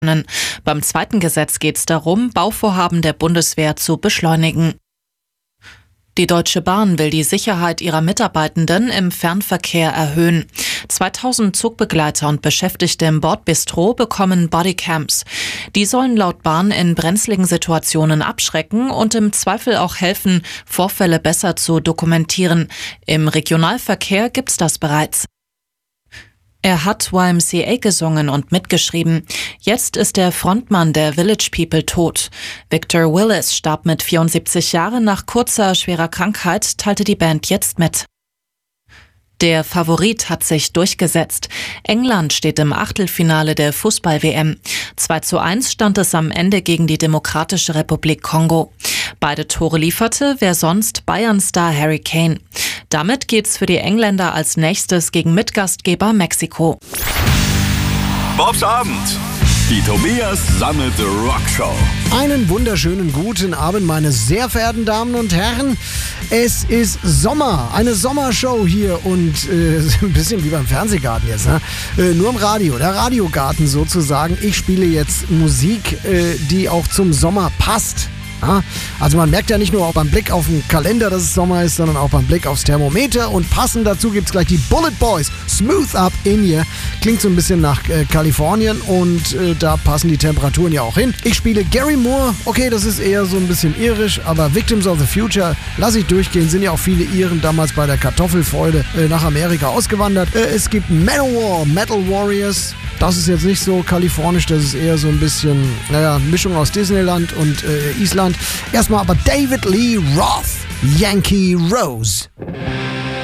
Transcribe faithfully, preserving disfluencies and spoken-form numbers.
Beim zweiten Gesetz geht es darum, Bauvorhaben der Bundeswehr zu beschleunigen. Die Deutsche Bahn will die Sicherheit ihrer Mitarbeitenden im Fernverkehr erhöhen. zweitausend Zugbegleiter und Beschäftigte im Bordbistro bekommen Bodycams. Die sollen laut Bahn in brenzligen Situationen abschrecken und im Zweifel auch helfen, Vorfälle besser zu dokumentieren. Im Regionalverkehr gibt's das bereits. Er hat Y M C A gesungen und mitgeschrieben. Jetzt ist der Frontmann der Village People tot. Victor Willis starb mit vierundsiebzig Jahren nach kurzer, schwerer Krankheit, teilte die Band jetzt mit. Der Favorit hat sich durchgesetzt. England steht im Achtelfinale der Fußball-W M. zwei zu eins stand es am Ende gegen die Demokratische Republik Kongo. Beide Tore lieferte, wer sonst, Bayern-Star Harry Kane. Damit geht's für die Engländer als nächstes gegen Mitgastgeber Mexiko. Bobs Abend. Die Tobias Sammet Rockshow. Einen wunderschönen guten Abend, meine sehr verehrten Damen und Herren. Es ist Sommer, eine Sommershow hier und äh, ein bisschen wie beim Fernsehgarten jetzt, ne? Äh, nur im Radio, der Radiogarten sozusagen. Ich spiele jetzt Musik, äh, die auch zum Sommer passt. Ja, also man merkt ja nicht nur auch beim Blick auf den Kalender, dass es Sommer ist, sondern auch beim Blick aufs Thermometer. Und passend dazu gibt es gleich die Bullet Boys, Smooth Up in Here. Klingt so ein bisschen nach äh, Kalifornien und äh, da passen die Temperaturen ja auch hin. Ich spiele Gary Moore, okay, das ist eher so ein bisschen irisch, aber Victims of the Future, lasse ich durchgehen, sind ja auch viele Iren damals bei der Kartoffelfreude äh, nach Amerika ausgewandert. Äh, es gibt Manowar, Metal Warriors. Das ist jetzt nicht so kalifornisch, das ist eher so ein bisschen, naja, Mischung aus Disneyland und äh, Island. Erstmal aber David Lee Roth, Yankee Rose.